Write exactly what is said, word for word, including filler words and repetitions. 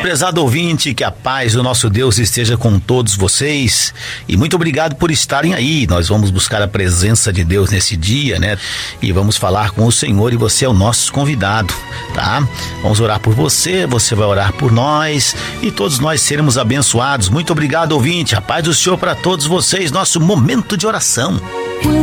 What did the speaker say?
prezado ouvinte, que a paz do nosso Deus esteja com todos vocês e muito obrigado por estarem aí. Nós vamos buscar a presença de Deus nesse dia, né? E vamos falar com o Senhor e você é o nosso convidado, tá? Vamos orar por você, você vai orar por nós e todos nós seremos abençoados. Muito obrigado, ouvinte, a paz do Senhor para todos vocês, nosso momento de oração.